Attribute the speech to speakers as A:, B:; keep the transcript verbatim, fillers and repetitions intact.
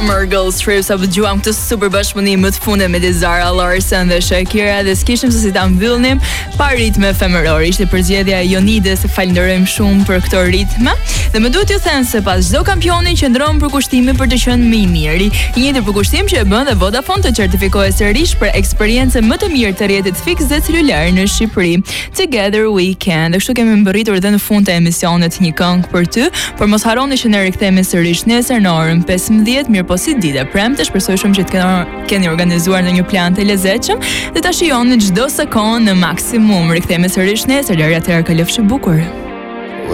A: Summer Girls Trip, sa dëgjuam këtë super bashkëpunim më të fundit me Zara Larsson dhe Shakira dhe s'kishim se si ta mbyllnim pa ritme femëror. Ishte përzgjedhja e Jonides, falenderojmë shumë për këtë ritme. Dhe më duhet t'ju them se pas çdo kampioni qëndron për kushtimin për të qenë më i miri. Një ndër përkushtim që e bën dhe Vodafone të certifikohej sërish për eksperiencën më të mirë të rrjetit fiks dhe celular në Shqipëri. Together we can. Dhe kështu kemi mbërritur edhe në fund të emisionit një këngë për ty, por mos harroni që ne rikthehemi sërish nesër në orën pesëmbëdhjetë, mirë po si ditë e premte. Shpresoj shumë që të keni, keni organizuar në një plan të lezetshëm dhe ta shijoni çdo sekondë në maksimum. Rikthehemi sërish nesër, deri atëherë kalofshi bukur.